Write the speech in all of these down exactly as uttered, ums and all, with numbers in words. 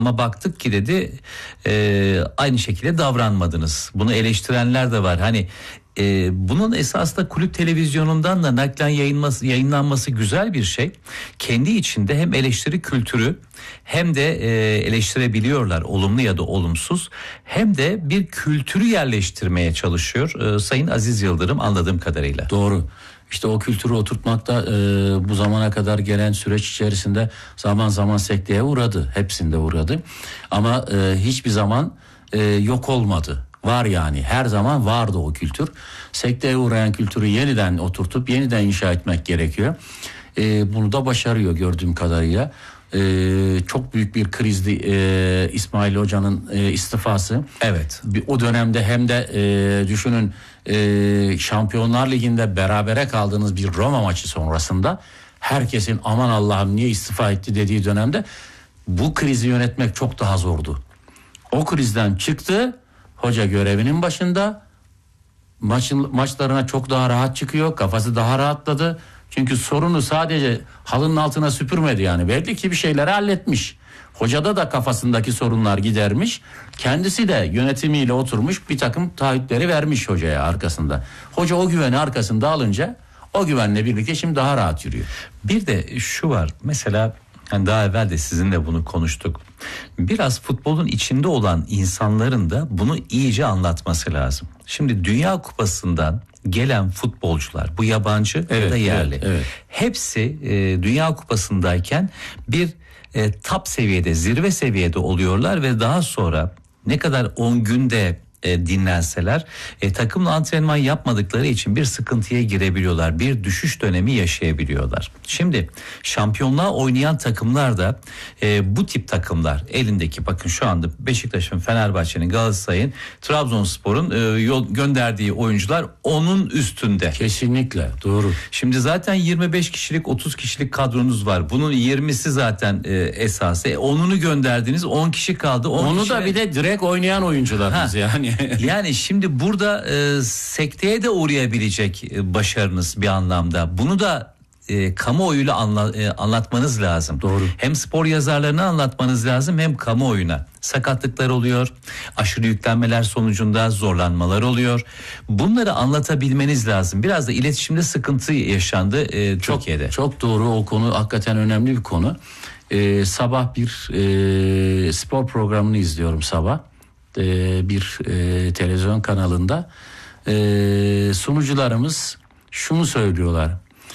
Ama baktık ki dedi e, aynı şekilde davranmadınız. Bunu eleştirenler de var. Hani e, bunun esasında kulüp televizyonundan da naklen yayınlanması, yayınlanması güzel bir şey. Kendi içinde hem eleştiri kültürü hem de e, eleştirebiliyorlar, olumlu ya da olumsuz. Hem de bir kültürü yerleştirmeye çalışıyor e, Sayın Aziz Yıldırım anladığım kadarıyla. Doğru. İşte o kültürü oturtmakta e, bu zamana kadar gelen süreç içerisinde zaman zaman sekteye uğradı. Hepsinde uğradı. Ama e, hiçbir zaman e, yok olmadı. Var yani. Her zaman vardı o kültür. Sekteye uğrayan kültürü yeniden oturtup yeniden inşa etmek gerekiyor. E, bunu da başarıyor gördüğüm kadarıyla. Ee, çok büyük bir krizdi ee, İsmail Hoca'nın e, istifası. Evet. O dönemde hem de e, düşünün e, Şampiyonlar Ligi'nde berabere kaldığınız bir Roma maçı sonrasında herkesin aman Allah'ım niye istifa etti dediği dönemde bu krizi yönetmek çok daha zordu. O krizden çıktı, hoca görevinin başında, maçın maçlarına çok daha rahat çıkıyor, kafası daha rahatladı. Çünkü sorunu sadece halının altına süpürmedi yani. Belli ki bir şeyleri halletmiş. Hocada da kafasındaki sorunlar gidermiş. Kendisi de yönetimiyle oturmuş bir takım taahhütleri vermiş hocaya arkasında. Hoca o güveni arkasında alınca o güvenle birlikte şimdi daha rahat yürüyor. Bir de şu var mesela yani daha evvel de sizinle bunu konuştuk. Biraz futbolun içinde olan insanların da bunu iyice anlatması lazım. Şimdi Dünya Kupası'ndan gelen futbolcular bu yabancı evet, ya da yerli evet, evet. hepsi e, Dünya Kupası'ndayken bir e, top seviyede zirve seviyede oluyorlar ve daha sonra ne kadar on günde e, dinlenseler e, takımla antrenman yapmadıkları için bir sıkıntıya girebiliyorlar. Bir düşüş dönemi yaşayabiliyorlar. Şimdi şampiyonluğa oynayan takımlar da e, bu tip takımlar elindeki bakın şu anda Beşiktaş'ın, Fenerbahçe'nin, Galatasaray'ın, Trabzonspor'un e, yol gönderdiği oyuncular onun üstünde. Kesinlikle doğru. Şimdi zaten yirmi beş kişilik otuz kişilik kadronuz var. Bunun yirmisi zaten e, esası. E, onunu gönderdiniz, on kişi kaldı. Onu kişi... da bir de direkt oynayan oyuncularımız yani. Yani şimdi burada e, sekteye de uğrayabilecek e, başarınız bir anlamda. Bunu da e, kamuoyuyla anla, e, anlatmanız lazım. Doğru. Hem spor yazarlarına anlatmanız lazım hem kamuoyuna. Sakatlıklar oluyor, aşırı yüklenmeler sonucunda zorlanmalar oluyor. Bunları anlatabilmeniz lazım. Biraz da iletişimde sıkıntı yaşandı e, çok, Türkiye'de. Çok doğru, o konu hakikaten önemli bir konu. Ee, sabah bir e, spor programını izliyorum sabah. bir e, televizyon kanalında e, sunucularımız şunu söylüyorlar.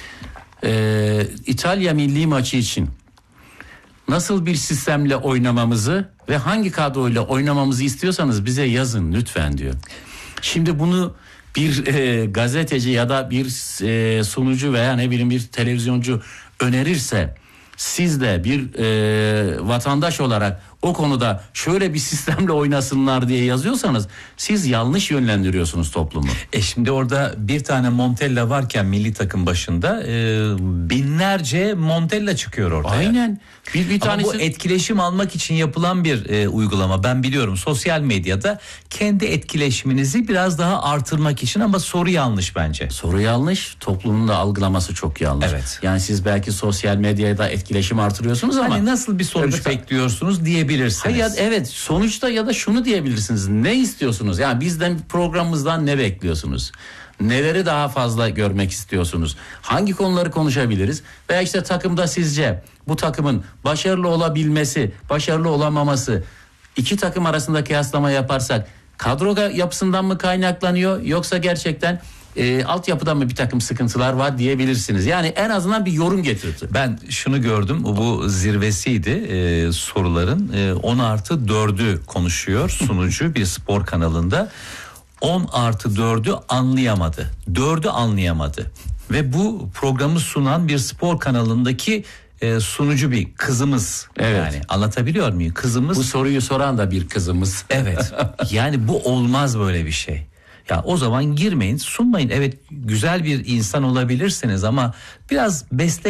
E, İtalya milli maçı için nasıl bir sistemle oynamamızı ve hangi kadroyla oynamamızı istiyorsanız bize yazın lütfen diyor. Şimdi bunu bir e, gazeteci ya da bir e, sunucu veya ne bileyim bir televizyoncu önerirse siz de bir e, vatandaş olarak o konuda şöyle bir sistemle oynasınlar diye yazıyorsanız siz yanlış yönlendiriyorsunuz toplumu. E şimdi orada bir tane Montella varken milli takım başında e, binlerce Montella çıkıyor ortaya. Aynen. Bir, bir tanesi... Ama bu etkileşim almak için yapılan bir e, uygulama. Ben biliyorum sosyal medyada kendi etkileşiminizi biraz daha artırmak için ama soru yanlış bence. Soru yanlış, toplumun da algılaması çok yanlış. Evet. Yani siz belki sosyal medyada etkileşim artırıyorsunuz ama... Hani nasıl bir sonuç evet, bekliyorsunuz diyebilirsiniz. Hayır, evet sonuçta ya da şunu diyebilirsiniz. Ne istiyorsunuz? Yani bizden programımızdan ne bekliyorsunuz? Neleri daha fazla görmek istiyorsunuz? Hangi konuları konuşabiliriz? Veya işte takımda sizce bu takımın başarılı olabilmesi, başarılı olamaması, iki takım arasında kıyaslama yaparsak kadro yapısından mı kaynaklanıyor yoksa gerçekten e, altyapıdan mı bir takım sıkıntılar var diyebilirsiniz. Yani en azından bir yorum getirdi. Ben şunu gördüm, bu zirvesiydi e, soruların e, on artı dördü konuşuyor sunucu bir spor kanalında. on artı dördü anlayamadı. dördü anlayamadı. Ve bu programı sunan bir spor kanalındaki e, sunucu bir kızımız. Evet. Yani anlatabiliyor muyum? Kızımız. Bu soruyu soran da bir kızımız. Evet. Yani bu olmaz böyle bir şey. Ya o zaman girmeyin, sunmayın. Evet güzel bir insan olabilirsiniz ama biraz besleyin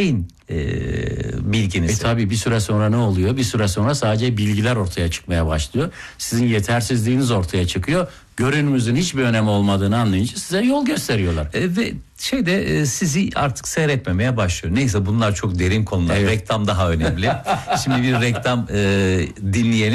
e, bilginizi. E tabii bir süre sonra ne oluyor? Bir süre sonra sadece bilgiler ortaya çıkmaya başlıyor. Sizin yetersizliğiniz ortaya çıkıyor. Görünümüzün hiçbir önemi olmadığını anlayınca size yol gösteriyorlar. E, ve şeyde e, sizi artık seyretmemeye başlıyor. Neyse bunlar çok derin konular. Evet. Reklam daha önemli. Şimdi bir reklam e, dinleyelim.